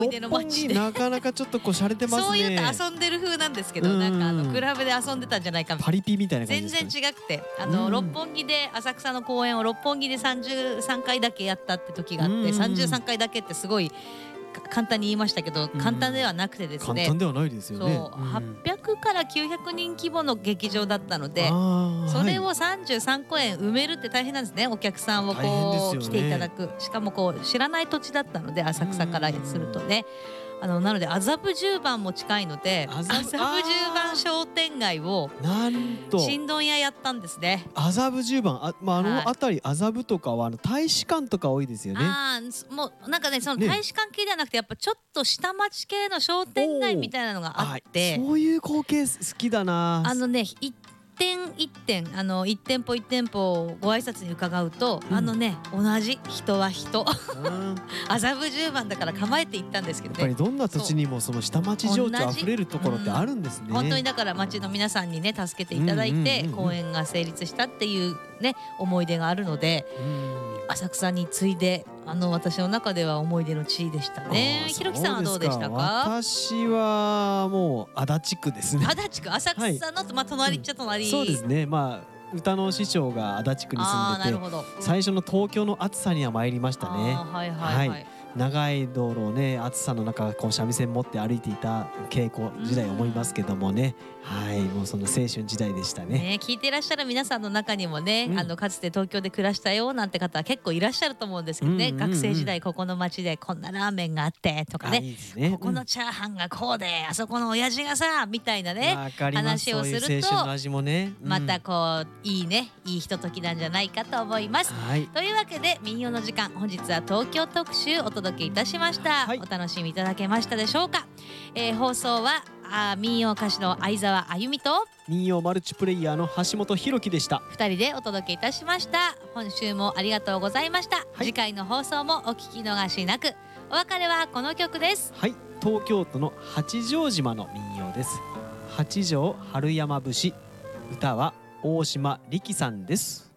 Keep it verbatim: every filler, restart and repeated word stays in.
い出の街でなかなかちょっとこう洒落てますね。 そういうと遊んでる風なんですけど、なんかあのクラブで遊んでたんじゃないかみたいな。 パリピみたいな感じですかね。 全然違くて、あの六本木で浅草の公演を六本木でさんじゅうさんかいだけやったって時があって、さんじゅうさんかいだけってすごい簡単に言いましたけど、簡単ではなくてですね、 簡単ではないですよね。 そう、はっぴゃくからきゅうひゃくにん規模の劇場だったので、 あーそれはいをさんじゅうさんこえん埋めるって大変なんですね。お客さんを大変ですよねこう来ていただく、しかもこう知らない土地だったので、浅草からするとね。あのなので麻布十番も近いので、 麻布麻布十番商店街をなんと新問屋やったんですね。 麻布十番、あ、まあ、あはいの辺り麻布とかはあの大使館とか多いですよね。 ああ、もうなんかね、そのね大使館系ではなくて、やっぱちょっと下町系の商店街みたいなのがあって、 そういう光景好きだな。 あのね、一店一店、あの一店舗一店舗ご挨拶に伺うと、 うんあのね、同じ人は人うん麻布十番だから構えて行ったんですけどね。 やっぱりどんな土地にもその下町情緒あ同じふれるところってあるんですね。 本当にだから町の皆さんにね助けていただいてうんうんうんうん公演が成立したっていうね思い出があるので、 うん浅草に次いであの私の中では思い出の地でしたね。 あーひろきさんはどうでしたか？ 私はもう足立区ですね。 足立区、浅草の、まあ隣っちゃ隣。 そうですね。まあ歌の師匠が足立区にああ、 住んでて、 なるほど。 最初の東京の暑さには参りましたね。 あーはいはいはい。 長い道路をね、暑さの中こう三味線持って歩いていた稽古時代を思いますけどもね、はい、もうその青春時代でしたね。 ね、聞いていらっしゃる皆さんの中にもね、 うんあのかつて東京で暮らしたよなんて方は結構いらっしゃると思うんですけどね、 うんうんうん学生時代ここの町でこんなラーメンがあってとかね、 あいいですね。 ここのチャーハンがこうで、あそこの親父がさみたいなね、 わかります。 話をするとそういう青春の味もね、うんまたこういいねいいひとときなんじゃないかと思います。 はい。 というわけで民謡の時間、本日は東京特集お届けいたしました、 はいお楽しみいただけましたでしょうか？えー放送はあー民謡歌手の相沢あゆみと民謡マルチプレイヤーの橋本博樹でした。 ふたりでお届けいたしました。今週もありがとうございました、 い次回の放送もお聞き逃しなく。お別れはこの曲です。 はい、東京都の八丈島の民謡です。八丈春山節、歌は大島力さんです。